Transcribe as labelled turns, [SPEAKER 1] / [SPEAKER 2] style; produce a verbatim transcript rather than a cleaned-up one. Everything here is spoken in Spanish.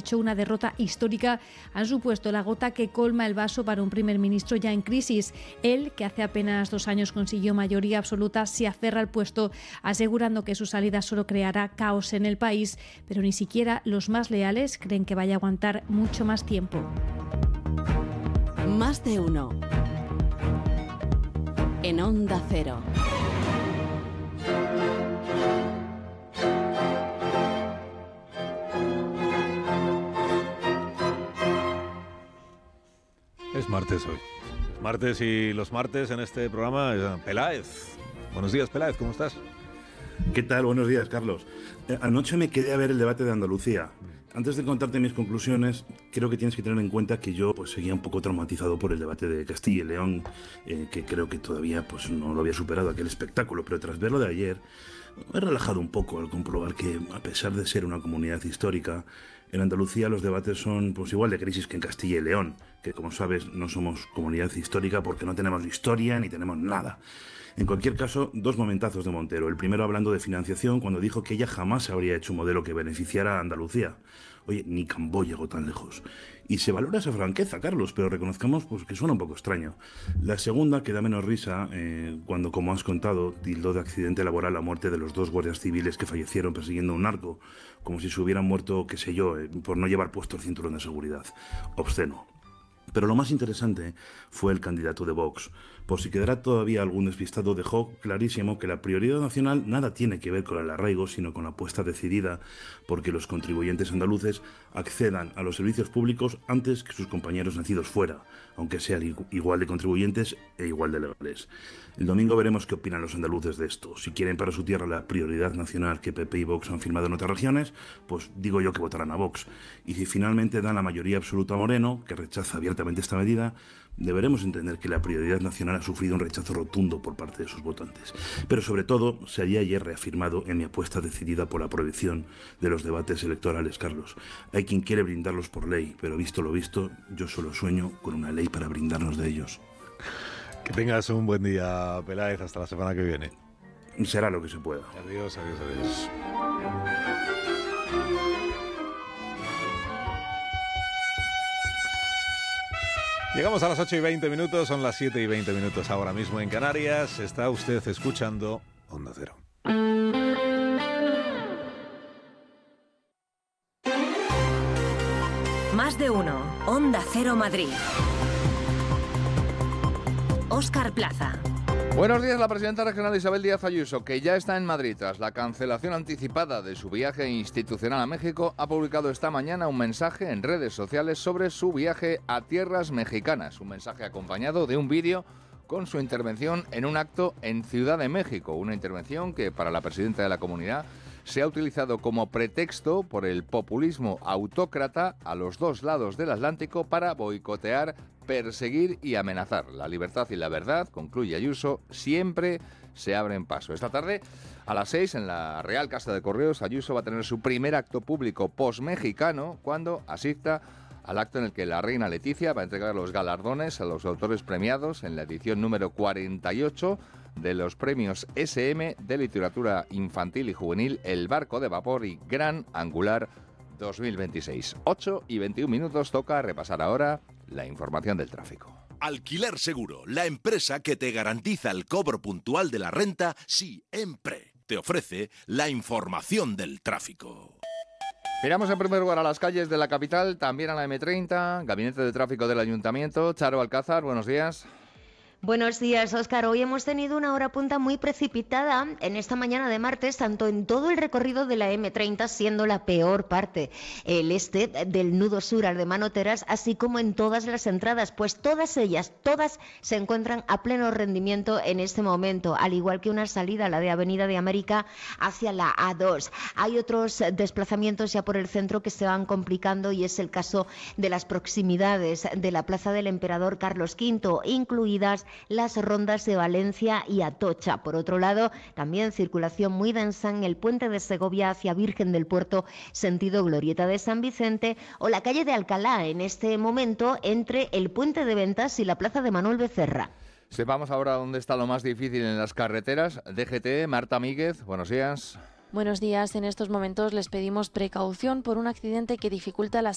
[SPEAKER 1] dieciocho, una derrota histórica, han supuesto la gota que colma el vaso para un primer ministro ya en crisis. Él, que hace apenas dos años consiguió mayoría absoluta, se aferra al puesto, asegurando que su salida solo creará caos en el país, pero ni siquiera los más leales creen que vaya a aguantar mucho más tiempo.
[SPEAKER 2] Más de uno. En Onda Cero.
[SPEAKER 3] Es martes hoy. Es martes y los martes en este programa es Peláez. Buenos días, Peláez, ¿cómo estás?
[SPEAKER 4] ¿Qué tal? Buenos días, Carlos. Eh, anoche me quedé a ver el debate de Andalucía. Antes de contarte mis conclusiones, creo que tienes que tener en cuenta que yo pues seguía un poco traumatizado por el debate de Castilla y León, eh, que creo que todavía pues no lo había superado aquel espectáculo, pero tras verlo de ayer, me he relajado un poco al comprobar que, a pesar de ser una comunidad histórica, en Andalucía los debates son pues igual de crisis que en Castilla y León, que como sabes no somos comunidad histórica porque no tenemos historia ni tenemos nada. En cualquier caso, dos momentazos de Montero. El primero hablando de financiación, cuando dijo que ella jamás habría hecho un modelo que beneficiara a Andalucía. Oye, ni Cambó llegó tan lejos. Y se valora esa franqueza, Carlos, pero reconozcamos pues, que suena un poco extraño. La segunda, que da menos risa, eh, cuando, como has contado, tildó de accidente laboral la muerte de los dos guardias civiles que fallecieron persiguiendo a un narco, como si se hubieran muerto, qué sé yo, eh, por no llevar puesto el cinturón de seguridad. Obsceno. Pero lo más interesante fue el candidato de Vox. Por si quedara todavía algún despistado, dejó clarísimo que la prioridad nacional nada tiene que ver con el arraigo, sino con la apuesta decidida porque los contribuyentes andaluces accedan a los servicios públicos antes que sus compañeros nacidos fuera, aunque sean igual de contribuyentes e igual de legales. El domingo veremos qué opinan los andaluces de esto. Si quieren para su tierra la prioridad nacional que P P y Vox han firmado en otras regiones, pues digo yo que votarán a Vox. Y si finalmente dan la mayoría absoluta a Moreno, que rechaza abiertamente esta medida, deberemos entender que la prioridad nacional ha sufrido un rechazo rotundo por parte de sus votantes. Pero sobre todo, se había ayer reafirmado en mi apuesta decidida por la prohibición de los debates electorales, Carlos. Hay quien quiere brindarlos por ley, pero visto lo visto, yo solo sueño con una ley para brindarnos de ellos.
[SPEAKER 3] Que tengas un buen día, Peláez, hasta la semana que viene.
[SPEAKER 4] Será lo que se pueda.
[SPEAKER 3] Adiós, adiós, adiós. Llegamos a las ocho y veinte minutos, son las siete y veinte minutos ahora mismo en Canarias. Está usted escuchando Onda Cero.
[SPEAKER 5] Más de uno. Onda Cero Madrid. Óscar Plaza.
[SPEAKER 6] Buenos días. La presidenta regional Isabel Díaz Ayuso, que ya está en Madrid tras la cancelación anticipada de su viaje institucional a México, ha publicado esta mañana un mensaje en redes sociales sobre su viaje a tierras mexicanas. Un mensaje acompañado de un vídeo con su intervención en un acto en Ciudad de México. Una intervención que para la presidenta de la comunidad se ha utilizado como pretexto por el populismo autócrata a los dos lados del Atlántico para boicotear, perseguir y amenazar. La libertad y la verdad, concluye Ayuso, siempre se abren paso. Esta tarde, a las seis, en la Real Casa de Correos, Ayuso va a tener su primer acto público post-mexicano cuando asista al acto en el que la reina Leticia va a entregar los galardones a los autores premiados en la edición número cuarenta y ocho de los premios ese eme de literatura infantil y juvenil El Barco de Vapor y Gran Angular dos mil veintiséis. ocho y veintiún minutos, toca repasar ahora la información del tráfico.
[SPEAKER 7] Alquiler Seguro, la empresa que te garantiza el cobro puntual de la renta siempre. Te ofrece la información del tráfico.
[SPEAKER 6] Miramos en primer lugar a las calles de la capital, también a la eme treinta, Gabinete de Tráfico del Ayuntamiento. Charo Alcázar, buenos días.
[SPEAKER 8] Buenos días, Óscar. Hoy hemos tenido una hora punta muy precipitada en esta mañana de martes, tanto en todo el recorrido de la eme treinta, siendo la peor parte el este del nudo sur al de Manoteras, así como en todas las entradas, pues todas ellas, todas se encuentran a pleno rendimiento en este momento, al igual que una salida, la de Avenida de América, hacia la a dos. Hay otros desplazamientos ya por el centro que se van complicando y es el caso de las proximidades de la Plaza del Emperador Carlos quinto, incluidas las rondas de Valencia y Atocha. Por otro lado, también circulación muy densa en el puente de Segovia hacia Virgen del Puerto, sentido Glorieta de San Vicente, o la calle de Alcalá, en este momento entre el puente de Ventas y la plaza de Manuel Becerra.
[SPEAKER 6] Sepamos ahora dónde está lo más difícil en las carreteras. D G T, Marta Míguez, buenos días.
[SPEAKER 9] Buenos días. En estos momentos les pedimos precaución por un accidente que dificulta la